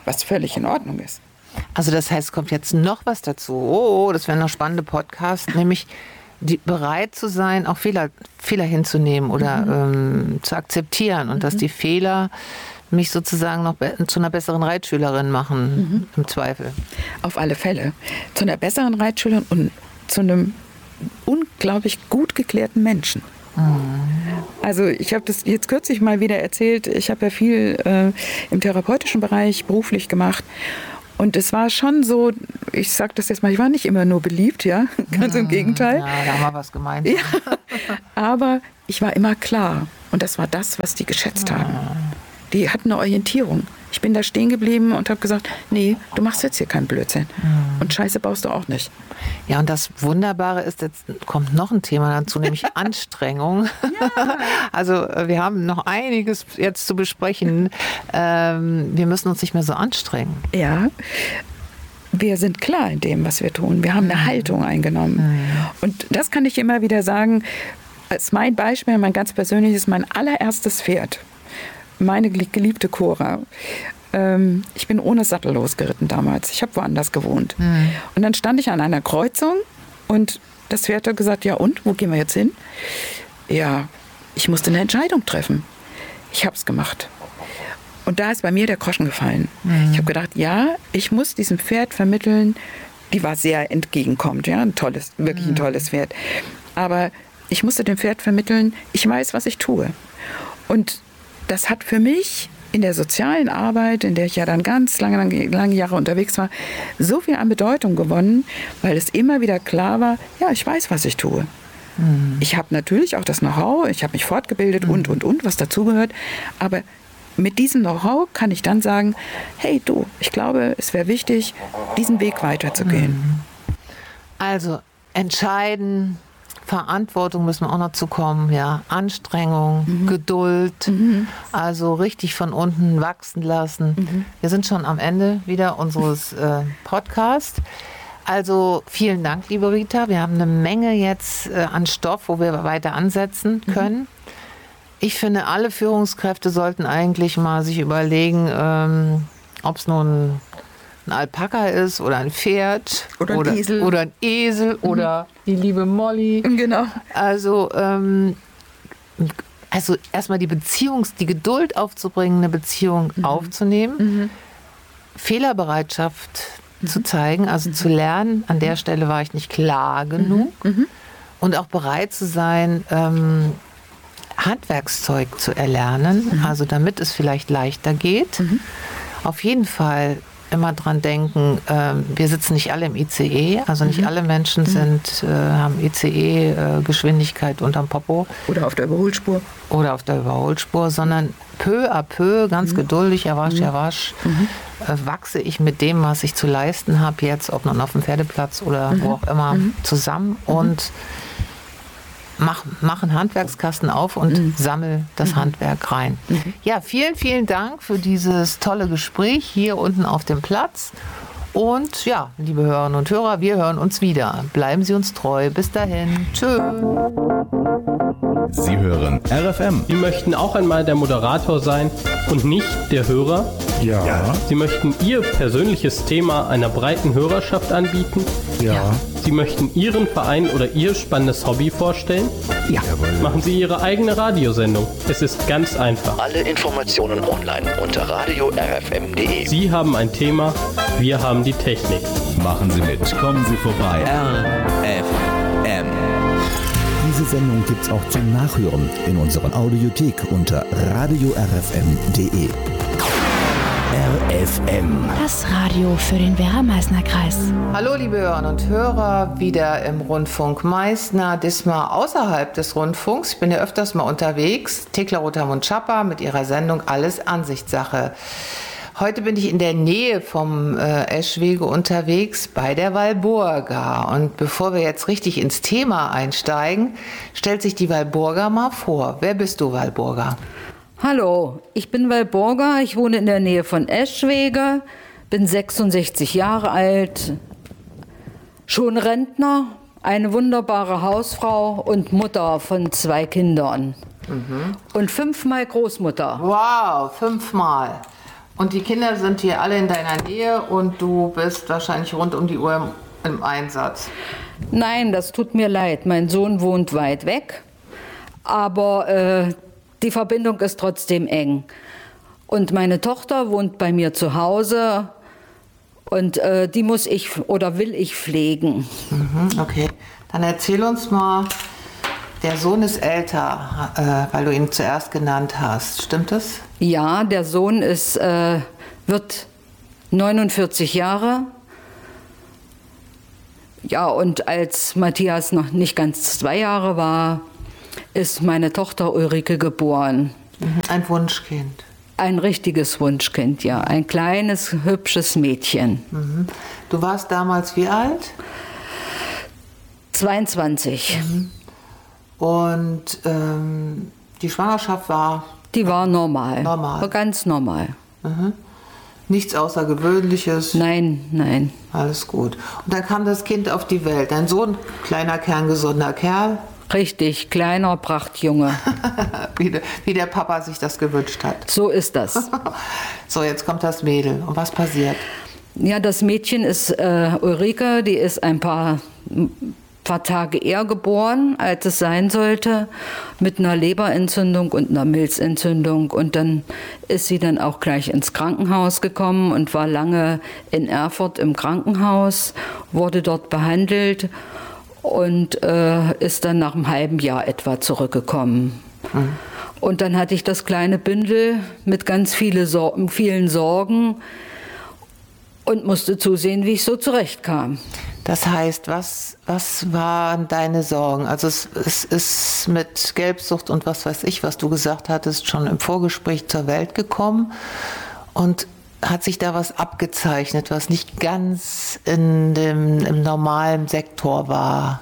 was völlig in Ordnung ist. Also das heißt, kommt jetzt noch was dazu. Oh, oh das wäre noch spannende Podcast, nämlich die, bereit zu sein, auch Fehler, Fehler hinzunehmen oder mhm. ähm, zu akzeptieren und mhm. dass die Fehler mich sozusagen noch be- zu einer besseren Reitschülerin machen, mhm. im Zweifel. Auf alle Fälle. Zu einer besseren Reitschülerin und zu einem unglaublich gut geklärten Menschen. Mhm. Also ich habe das jetzt kürzlich mal wieder erzählt, ich habe ja viel äh, im therapeutischen Bereich beruflich gemacht. Und es war schon so, ich sage das jetzt mal, ich war nicht immer nur beliebt, ja, ganz im Gegenteil. Ja, da haben wir was gemeint. Ja, aber ich war immer klar. Und das war das, was die geschätzt ja. haben. Die hatten eine Orientierung. Ich bin da stehen geblieben und habe gesagt, nee, du machst jetzt hier keinen Blödsinn. Mhm. Und Scheiße baust du auch nicht. Ja, und das Wunderbare ist, jetzt kommt noch ein Thema dazu, nämlich Anstrengung. Ja. Also wir haben noch einiges jetzt zu besprechen. Ähm, wir müssen uns nicht mehr so anstrengen. Ja, wir sind klar in dem, was wir tun. Wir haben eine mhm. Haltung eingenommen. Mhm. Und das kann ich immer wieder sagen, als mein Beispiel, mein ganz persönliches, mein allererstes Pferd. Meine geliebte Cora. Ähm, ich bin ohne Sattel losgeritten damals. Ich habe woanders gewohnt. Mhm. Und dann stand ich an einer Kreuzung und das Pferd hat gesagt, ja und, wo gehen wir jetzt hin? Ja, ich musste eine Entscheidung treffen. Ich habe es gemacht. Und da ist bei mir der Groschen gefallen. Mhm. Ich habe gedacht, ja, ich muss diesem Pferd vermitteln, die war sehr entgegenkommend, ja, ein tolles, wirklich ein tolles Pferd. Aber ich musste dem Pferd vermitteln, ich weiß, was ich tue. Und das hat für mich in der sozialen Arbeit, in der ich ja dann ganz lange, lange, lange Jahre unterwegs war, so viel an Bedeutung gewonnen, weil es immer wieder klar war, ja, ich weiß, was ich tue. Mhm. Ich habe natürlich auch das Know-how, ich habe mich fortgebildet mhm. und, und, und, was dazugehört, aber mit diesem Know-how kann ich dann sagen, hey du, ich glaube, es wäre wichtig, diesen Weg weiterzugehen. Mhm. Also entscheiden, Verantwortung müssen wir auch noch zu kommen, ja, Anstrengung, mhm. Geduld, mhm. also richtig von unten wachsen lassen. Mhm. Wir sind schon am Ende wieder unseres äh, Podcasts. Also vielen Dank, liebe Rita. Wir haben eine Menge jetzt äh, an Stoff, wo wir weiter ansetzen können. Mhm. Ich finde, alle Führungskräfte sollten eigentlich mal sich überlegen, ähm, ob es nun ein Alpaka ist oder ein Pferd oder ein oder, Esel, oder, ein Esel mhm. oder die liebe Molly. Genau. Also, ähm, also erstmal die Beziehung, die Geduld aufzubringen, eine Beziehung mhm. aufzunehmen, mhm. Fehlerbereitschaft mhm. zu zeigen, also mhm. zu lernen, an der Stelle war ich nicht klar genug mhm. und auch bereit zu sein, ähm, Handwerkszeug zu erlernen, mhm. also damit es vielleicht leichter geht. Mhm. Auf jeden Fall immer dran denken, äh, wir sitzen nicht alle im I C E, also nicht mhm. alle Menschen sind, äh, haben I C E-Geschwindigkeit äh, unterm Popo. Oder auf der Überholspur. Oder auf der Überholspur, sondern peu à peu, ganz mhm. geduldig, erwasch, mhm. erwasch, mhm. äh, wachse ich mit dem, was ich zu leisten habe, jetzt, ob nun auf dem Pferdeplatz oder mhm. wo auch immer, mhm. zusammen mhm. und Mach, mach einen Handwerkskasten auf und mhm. sammel das mhm. Handwerk rein. Mhm. Ja, vielen, vielen Dank für dieses tolle Gespräch hier unten auf dem Platz. Und ja, liebe Hörerinnen und Hörer, wir hören uns wieder. Bleiben Sie uns treu. Bis dahin. Tschö. Sie hören R F M. Sie möchten auch einmal der Moderator sein und nicht der Hörer? Ja. ja. Sie möchten Ihr persönliches Thema einer breiten Hörerschaft anbieten? Ja. ja. Sie möchten Ihren Verein oder Ihr spannendes Hobby vorstellen? Ja. Jawohl. Machen Sie Ihre eigene Radiosendung. Es ist ganz einfach. Alle Informationen online unter radio r f m punkt d e. Sie haben ein Thema, wir haben die Technik. Machen Sie mit. Kommen Sie vorbei. R F M. Diese Sendung gibt's auch zum Nachhören in unserer Audiothek unter radio r f m punkt d e. R F M. Das Radio für den Werra-Meißner-Kreis. Hallo liebe Hörerinnen und Hörer, wieder im Rundfunk Meißner, diesmal außerhalb des Rundfunks. Ich bin ja öfters mal unterwegs. Thekla Rotermund-Schapper mit ihrer Sendung Alles Ansichtssache. Heute bin ich in der Nähe vom äh, Eschwege unterwegs bei der Walburga. Und bevor wir jetzt richtig ins Thema einsteigen, stellt sich die Walburga mal vor. Wer bist du, Walburga? Hallo, ich bin Walburga, ich wohne in der Nähe von Eschwege, bin sechsundsechzig Jahre alt, schon Rentner, eine wunderbare Hausfrau und Mutter von zwei Kindern. Mhm. Und fünfmal Großmutter. Wow, fünfmal. Und die Kinder sind hier alle in deiner Nähe und du bist wahrscheinlich rund um die Uhr im, im Einsatz. Nein, das tut mir leid. Mein Sohn wohnt weit weg, aber äh, die Verbindung ist trotzdem eng. Und meine Tochter wohnt bei mir zu Hause und äh, die muss ich oder will ich pflegen. Mhm, okay, dann erzähl uns mal, der Sohn ist älter, äh, weil du ihn zuerst genannt hast. Stimmt das? Ja, der Sohn ist, äh, wird neunundvierzig Jahre. Ja, und als Matthias noch nicht ganz zwei Jahre war, ist meine Tochter Ulrike geboren. Ein Wunschkind. Ein richtiges Wunschkind, ja. Ein kleines, hübsches Mädchen. Mhm. Du warst damals wie alt? zweiundzwanzig. Mhm. Und ähm, die Schwangerschaft war? Die war normal. Normal. War ganz normal. Mhm. Nichts Außergewöhnliches? Nein, nein. Alles gut. Und dann kam das Kind auf die Welt. Dein Sohn, kleiner, kerngesunder Kerl. Richtig, kleiner Prachtjunge. wie, der, wie der Papa sich das gewünscht hat. So ist das. So, jetzt kommt das Mädel. Und was passiert? Ja, das Mädchen ist äh, Ulrike, die ist ein paar, paar Tage eher geboren, als es sein sollte, mit einer Leberentzündung und einer Milzentzündung. Und dann ist sie dann auch gleich ins Krankenhaus gekommen und war lange in Erfurt im Krankenhaus, wurde dort behandelt und äh, ist dann nach einem halben Jahr etwa zurückgekommen. Mhm. Und dann hatte ich das kleine Bündel mit ganz viele Sor- vielen Sorgen und musste zusehen, wie ich so zurechtkam. Das heißt, was, was waren deine Sorgen? Also es, es ist mit Gelbsucht und was weiß ich, was du gesagt hattest, schon im Vorgespräch zur Welt gekommen. Und hat sich da was abgezeichnet, was nicht ganz in dem, im normalen Sektor war?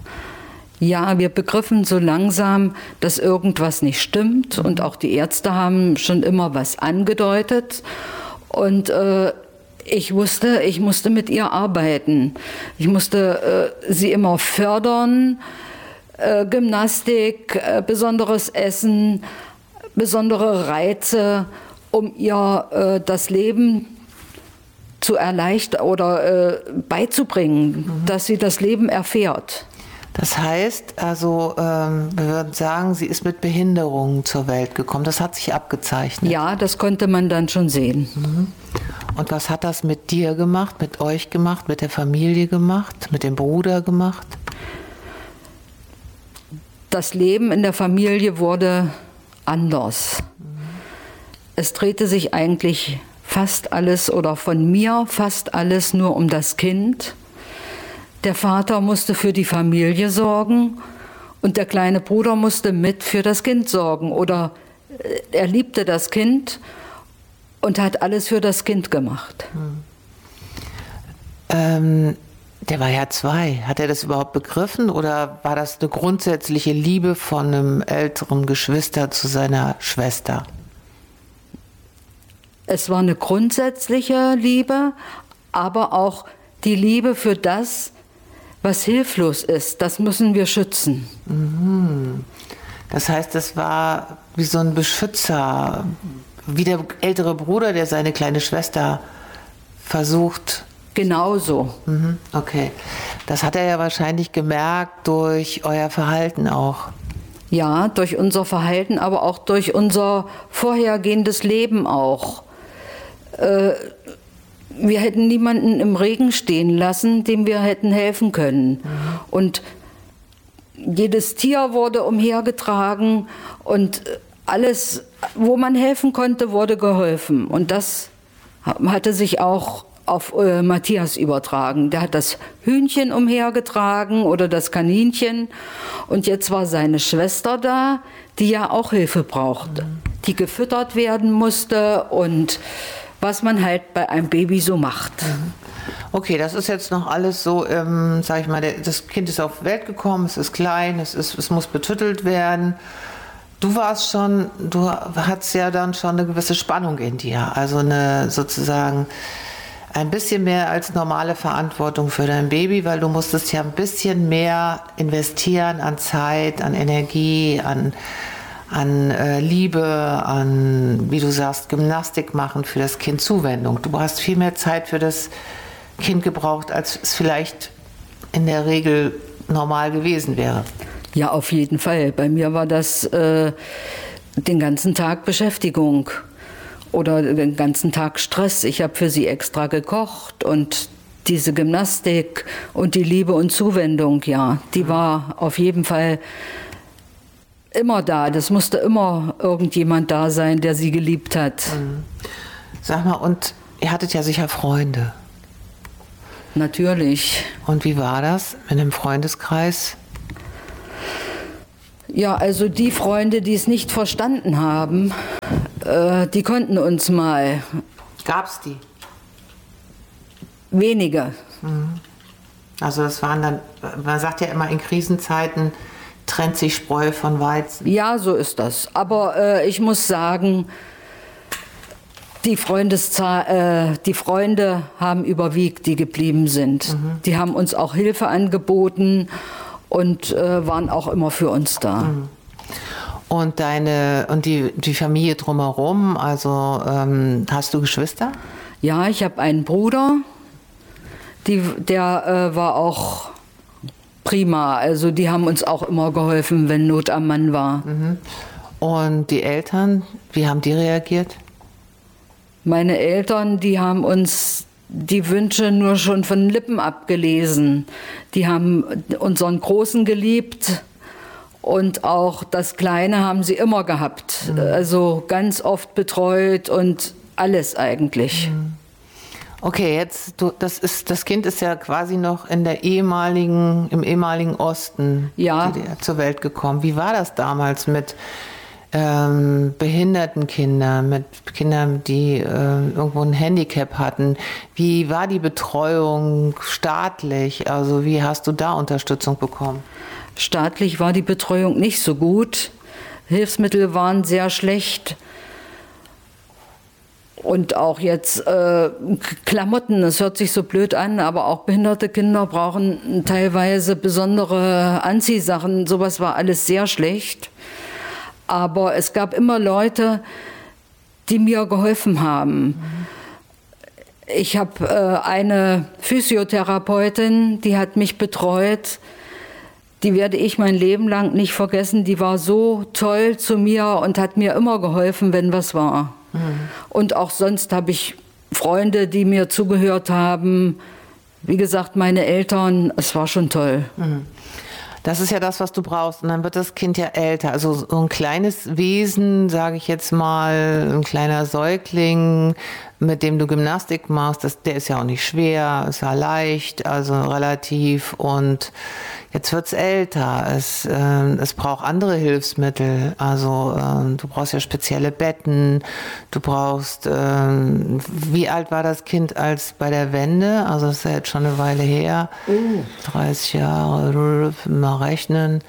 Ja, wir begriffen so langsam, dass irgendwas nicht stimmt. Und auch die Ärzte haben schon immer was angedeutet. Und äh, ich wusste, ich musste mit ihr arbeiten. Ich musste äh, sie immer fördern, äh, Gymnastik, äh, besonderes Essen, besondere Reize, um ihr äh, das Leben zu erleichtern oder äh, beizubringen, mhm. dass sie das Leben erfährt. Das heißt, also ähm, wir würden sagen, sie ist mit Behinderungen zur Welt gekommen. Das hat sich abgezeichnet. Ja, das konnte man dann schon sehen. Mhm. Und was hat das mit dir gemacht, mit euch gemacht, mit der Familie gemacht, mit dem Bruder gemacht? Das Leben in der Familie wurde anders. Mhm. Es drehte sich eigentlich fast alles oder von mir fast alles nur um das Kind. Der Vater musste für die Familie sorgen und der kleine Bruder musste mit für das Kind sorgen. Oder er liebte das Kind und hat alles für das Kind gemacht. Hm. Ähm, der war ja zwei. Hat er das überhaupt begriffen oder war das eine grundsätzliche Liebe von einem älteren Geschwister zu seiner Schwester? Es war eine grundsätzliche Liebe, aber auch die Liebe für das, was hilflos ist. Das müssen wir schützen. Mhm. Das heißt, es war wie so ein Beschützer, wie der ältere Bruder, der seine kleine Schwester versucht. Genauso. Mhm. Okay. Das hat er ja wahrscheinlich gemerkt durch euer Verhalten auch. Ja, durch unser Verhalten, aber auch durch unser vorhergehendes Leben auch. Äh, wir hätten niemanden im Regen stehen lassen, dem wir hätten helfen können. Mhm. Und jedes Tier wurde umhergetragen und alles, wo man helfen konnte, wurde geholfen. Und das hatte sich auch auf äh, Matthias übertragen. Der hat das Hühnchen umhergetragen oder das Kaninchen. Und jetzt war seine Schwester da, die ja auch Hilfe brauchte, mhm. die gefüttert werden musste und was man halt bei einem Baby so macht. Mhm. Okay, das ist jetzt noch alles so, ähm, sag ich mal, der, das Kind ist auf die Welt gekommen, es ist klein, es, ist, es muss betüttelt werden. Du warst schon, du hattest ja dann schon eine gewisse Spannung in dir, also eine sozusagen ein bisschen mehr als normale Verantwortung für dein Baby, weil du musstest ja ein bisschen mehr investieren an Zeit, an Energie, an, an äh, Liebe, an, wie du sagst, Gymnastik machen, für das Kind Zuwendung. Du hast viel mehr Zeit für das Kind gebraucht, als es vielleicht in der Regel normal gewesen wäre. Ja, auf jeden Fall. Bei mir war das äh, den ganzen Tag Beschäftigung oder den ganzen Tag Stress. Ich habe für sie extra gekocht und diese Gymnastik und die Liebe und Zuwendung, ja, die war auf jeden Fall immer da. Das musste immer irgendjemand da sein, der sie geliebt hat. Sag mal, und ihr hattet ja sicher Freunde. Natürlich. Und wie war das mit einem Freundeskreis? Ja, also die Freunde, die es nicht verstanden haben, äh, die konnten uns mal. Gab's die? Wenige. Also das waren dann, man sagt ja immer, in Krisenzeiten trennt sich Spreu von Weizen. Ja, so ist das. Aber äh, ich muss sagen, die, Freundeszahl, äh, die Freunde haben überwiegt, die geblieben sind. Mhm. Die haben uns auch Hilfe angeboten und äh, waren auch immer für uns da. Mhm. Und deine und die, die Familie drumherum, also ähm, hast du Geschwister? Ja, ich habe einen Bruder, die, der äh, war auch prima. Also die haben uns auch immer geholfen, wenn Not am Mann war. Mhm. Und die Eltern, wie haben die reagiert? Meine Eltern, die haben uns die Wünsche nur schon von den Lippen abgelesen. Die haben unseren Großen geliebt und auch das Kleine haben sie immer gehabt. Mhm. Also ganz oft betreut und alles eigentlich. Mhm. Okay, jetzt du, das ist das Kind ist ja quasi noch in der ehemaligen im ehemaligen Osten ja. D D R zur Welt gekommen. Wie war das damals mit ähm, behinderten Kindern, mit Kindern, die äh, irgendwo ein Handicap hatten? Wie war die Betreuung staatlich? Also wie hast du da Unterstützung bekommen? Staatlich war die Betreuung nicht so gut. Hilfsmittel waren sehr schlecht. Und auch jetzt äh, Klamotten, das hört sich so blöd an, aber auch behinderte Kinder brauchen teilweise besondere Anziehsachen. Sowas war alles sehr schlecht. Aber es gab immer Leute, die mir geholfen haben. Ich habe äh, eine Physiotherapeutin, die hat mich betreut. Die werde ich mein Leben lang nicht vergessen. Die war so toll zu mir und hat mir immer geholfen, wenn was war. Mhm. Und auch sonst habe ich Freunde, die mir zugehört haben. Wie gesagt, meine Eltern, es war schon toll. Mhm. Das ist ja das, was du brauchst. Und dann wird das Kind ja älter. Also so ein kleines Wesen, sage ich jetzt mal, ein kleiner Säugling, mit dem du Gymnastik machst, das, der ist ja auch nicht schwer, ist ja leicht, also relativ. Und jetzt wird's älter. Es, äh, es braucht andere Hilfsmittel. Also äh, du brauchst ja spezielle Betten. Du brauchst, äh, wie alt war das Kind als bei der Wende? Also das ist ja jetzt schon eine Weile her. Uh. dreißig Jahre, mal rechnen.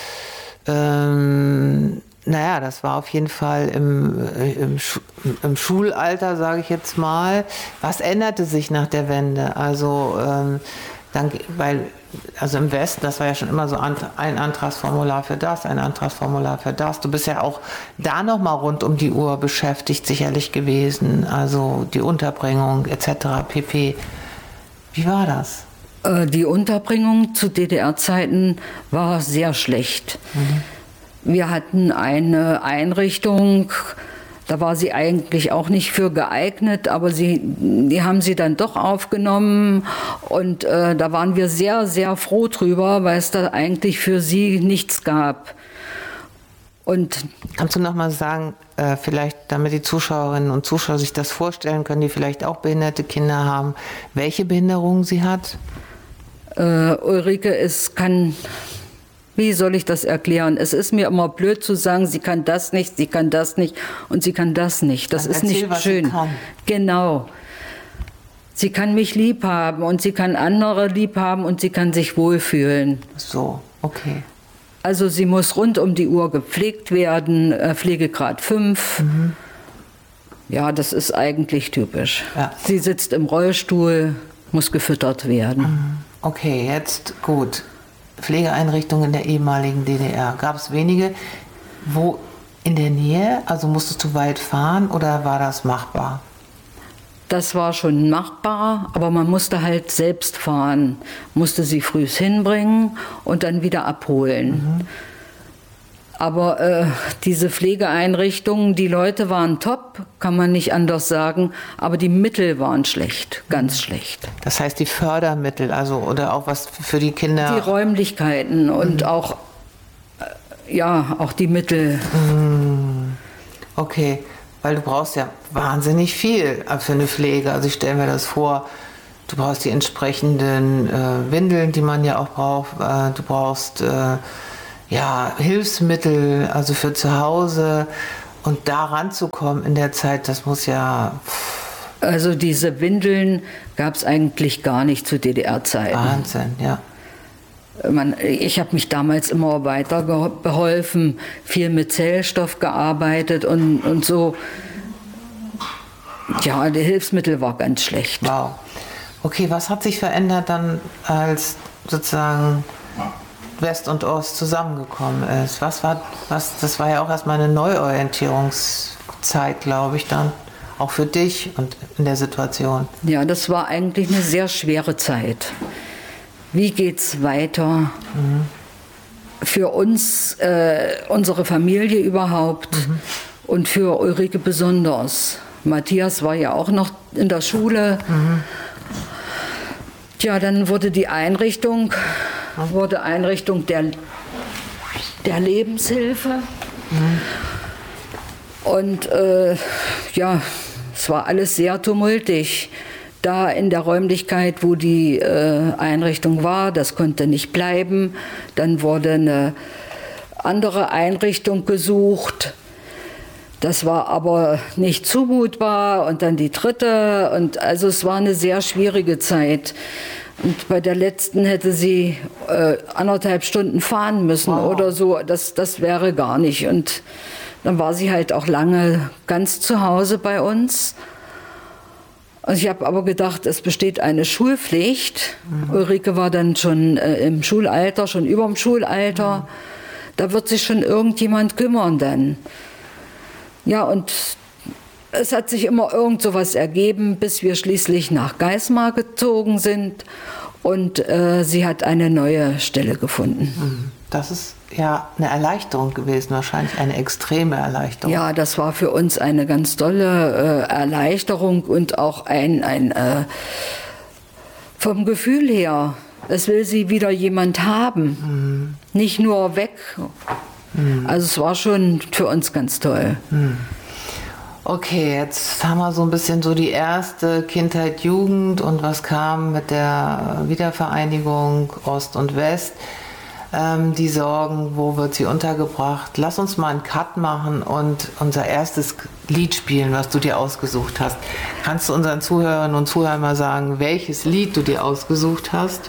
Ähm, Naja, das war auf jeden Fall im, im, im Schulalter, sage ich jetzt mal. Was änderte sich nach der Wende? Also, ähm, dann, weil, also im Westen, das war ja schon immer so ein Antragsformular für das, ein Antragsformular für das. Du bist ja auch da nochmal rund um die Uhr beschäftigt sicherlich gewesen. Also die Unterbringung et cetera pp. Wie war das? Die Unterbringung zu D D R-Zeiten war sehr schlecht. Mhm. Wir hatten eine Einrichtung, da war sie eigentlich auch nicht für geeignet, aber sie, die haben sie dann doch aufgenommen und äh, da waren wir sehr, sehr froh drüber, weil es da eigentlich für sie nichts gab. Und kannst du noch mal sagen, äh, vielleicht, damit die Zuschauerinnen und Zuschauer sich das vorstellen können, die vielleicht auch behinderte Kinder haben, welche Behinderung sie hat? Äh, Ulrike, es kann... Wie soll ich das erklären? Es ist mir immer blöd zu sagen, sie kann das nicht, sie kann das nicht und sie kann das nicht. Das Dann ist erzähl, nicht schön. Sie kann. Genau. Sie kann mich lieb haben und sie kann andere lieb haben und sie kann sich wohlfühlen. So, okay. Also sie muss rund um die Uhr gepflegt werden, äh, Pflegegrad fünf. Mhm. Ja, das ist eigentlich typisch. Ja. Sie sitzt im Rollstuhl, muss gefüttert werden. Mhm. Okay, jetzt gut. Pflegeeinrichtungen in der ehemaligen D D R. Gab es wenige, wo in der Nähe? Also musstest du weit fahren oder war das machbar? Das war schon machbar, aber man musste halt selbst fahren, musste sie früh hinbringen und dann wieder abholen. Mhm. Aber äh, diese Pflegeeinrichtungen, die Leute waren top, kann man nicht anders sagen, aber die Mittel waren schlecht, ganz schlecht. Das heißt die Fördermittel, also oder auch was für die Kinder? Die Räumlichkeiten und mhm. auch, äh, ja, auch die Mittel. Mhm. Okay. Weil du brauchst ja wahnsinnig viel für eine Pflege. Also ich stelle mir das vor, du brauchst die entsprechenden äh, Windeln, die man ja auch braucht. Äh, du brauchst äh, ja, Hilfsmittel, also für zu Hause. Und da ranzukommen in der Zeit, das muss ja... Also diese Windeln gab es eigentlich gar nicht zu D D R-Zeiten. Wahnsinn, ja. Man, ich habe mich damals immer weiter beholfen, viel mit Zellstoff gearbeitet und, und so. Ja, die Hilfsmittel war ganz schlecht. Wow. Okay, was hat sich verändert dann, als sozusagen West und Ost zusammengekommen ist? Was war, was, das war ja auch erstmal eine Neuorientierungszeit, glaube ich, dann. Auch für dich und in der Situation. Ja, das war eigentlich eine sehr schwere Zeit. Wie geht's weiter? Mhm. Für uns, äh, unsere Familie überhaupt mhm. und für Ulrike besonders. Matthias war ja auch noch in der Schule. Mhm. Ja, dann wurde die Einrichtung, wurde Einrichtung der, der Lebenshilfe. Mhm. Und äh, ja, es war alles sehr tumultig. Da in der Räumlichkeit, wo die äh, Einrichtung war, das konnte nicht bleiben. Dann wurde eine andere Einrichtung gesucht. Das war aber nicht zumutbar. Und dann die dritte. Und also es war eine sehr schwierige Zeit. Und bei der letzten hätte sie äh, anderthalb Stunden fahren müssen wow. oder so. Das, das wäre gar nicht. Und dann war sie halt auch lange ganz zu Hause bei uns. Also ich habe aber gedacht, es besteht eine Schulpflicht. Mhm. Ulrike war dann schon äh, im Schulalter, schon über dem Schulalter. Mhm. Da wird sich schon irgendjemand kümmern dann. Ja, und es hat sich immer irgend sowas ergeben, bis wir schließlich nach Geismar gezogen sind. Und äh, sie hat eine neue Stelle gefunden. Mhm. Das ist ja eine Erleichterung gewesen, wahrscheinlich eine extreme Erleichterung. Ja, das war für uns eine ganz tolle äh, Erleichterung und auch ein, ein äh, vom Gefühl her, es will sie wieder jemand haben, mhm. nicht nur weg. Mhm. Also es war schon für uns ganz toll. Mhm. Okay, jetzt haben wir so ein bisschen so die erste Kindheit, Jugend und was kam mit der Wiedervereinigung Ost und West. Ähm, die Sorgen, wo wird sie untergebracht? Lass uns mal einen Cut machen und unser erstes Lied spielen, was du dir ausgesucht hast. Kannst du unseren Zuhörerinnen und Zuhörern mal sagen, welches Lied du dir ausgesucht hast?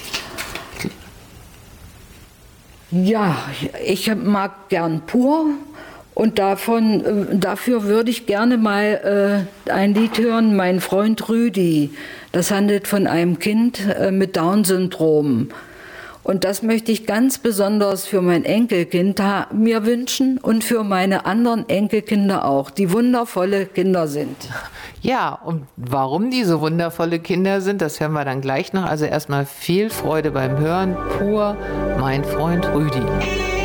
Ja, ich mag gern Pur und davon, dafür würde ich gerne mal äh, ein Lied hören, Mein Freund Rüdi. Das handelt von einem Kind äh, mit Down-Syndrom. Und das möchte ich ganz besonders für mein Enkelkind mir wünschen und für meine anderen Enkelkinder auch, die wundervolle Kinder sind. Ja, und warum die so wundervolle Kinder sind, das hören wir dann gleich noch. Also erstmal viel Freude beim Hören. Pur, Mein Freund Rüdi.